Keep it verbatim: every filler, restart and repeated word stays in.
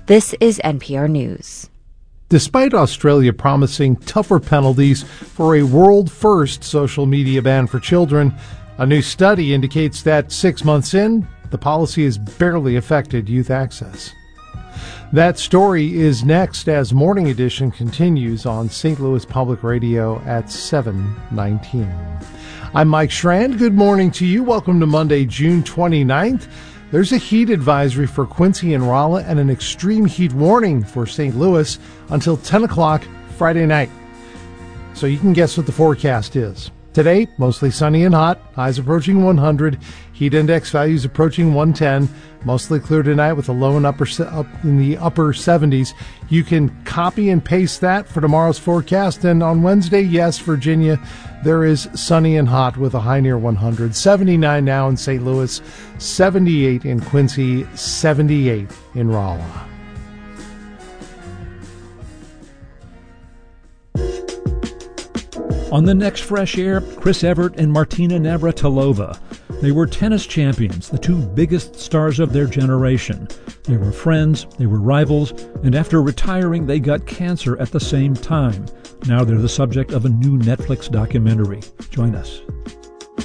This is N P R News. Despite Australia promising tougher penalties for a world-first social media ban for children, a new study indicates that six months in, the policy has barely affected youth access. That story is next as Morning Edition continues on Saint Louis Public Radio at seven nineteen. I'm Mike Schrand. Good morning to you. Welcome to Monday, June twenty-ninth. There's a heat advisory for Quincy and Rolla and an extreme heat warning for Saint Louis until ten o'clock Friday night. So you can guess what the forecast is. Today, mostly sunny and hot, highs approaching one hundred, heat index values approaching one ten, mostly clear tonight with a low in, upper, up in the upper seventies. You can copy and paste that for tomorrow's forecast. And on Wednesday, yes, Virginia, there is sunny and hot with a high near one hundred. seventy-nine now in Saint Louis, seventy-eight in Quincy, seventy-eight in Rolla. On the next Fresh Air, Chris Evert and Martina Navratilova. They were tennis champions, the two biggest stars of their generation. They were friends, they were rivals, and after retiring, they got cancer at the same time. Now they're the subject of a new Netflix documentary. Join us.